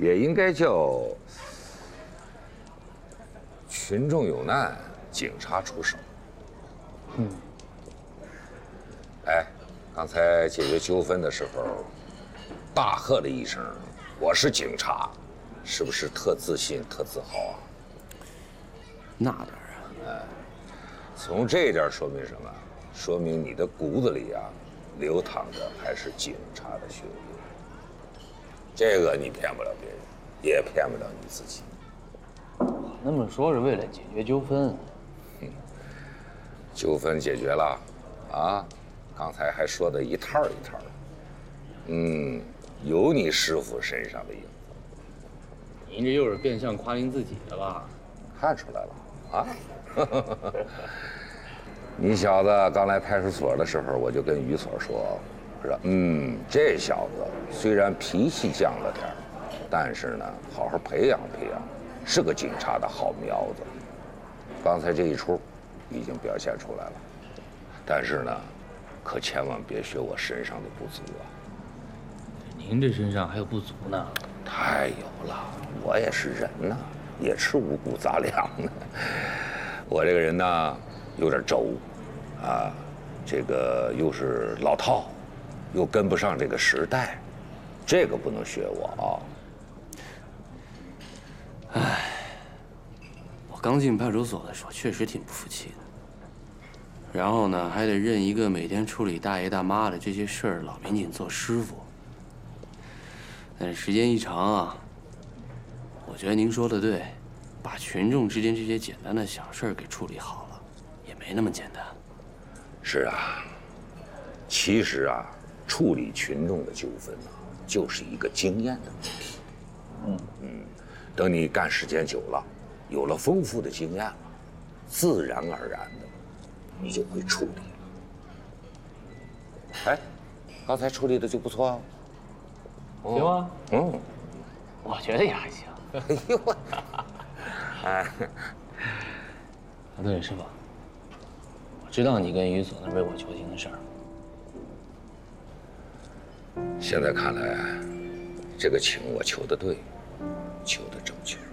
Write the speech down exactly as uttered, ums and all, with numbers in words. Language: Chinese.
也应该叫群众有难，警察出手。嗯。哎，刚才解决纠纷的时候，大喝了一声：“我是警察”，是不是特自信、特自豪啊？ 那当然。 哎，从这一点说明什么？说明你的骨子里啊，流淌着还是警察的血液。这个你骗不了别人，也骗不了你自己。 那么说是为了解决纠纷。 嗯，纠纷解决了，啊，刚才还说的一套一套的。嗯，有你师傅身上的影子。 您这又是变相夸您自己的吧？ 看出来了啊！你小子刚来派出所的时候，我就跟于所说，说嗯，这小子虽然脾气犟了点儿，但是呢，好好培养培养，是个警察的好苗子。刚才这一出，已经表现出来了。但是呢，可千万别学我身上的不足啊！ 您这身上还有不足呢？ 太有了，我也是人呐，也吃五谷杂粮呢。我这个人呢，有点轴，啊，这个又是老套，又跟不上这个时代，这个不能学我啊。 唉，我刚进派出所的时候确实挺不服气的。然后呢，还得认一个每天处理大爷大妈的这些事儿老民警做师傅。但是时间一长啊，我觉得您说的对，把群众之间这些简单的小事儿给处理好了，也没那么简单。 是啊，其实啊，处理群众的纠纷呢、啊，就是一个经验的问题。嗯嗯，等你干时间久了，有了丰富的经验了，自然而然的，你就会处理了。哎，刚才处理的就不错啊。 行吗？ 嗯， 我觉得也还行。 哎呦我，哎， 啊，对，师傅，我知道你跟于所那为我求情的事儿。 现在看来，这个情我求的对，求的正确。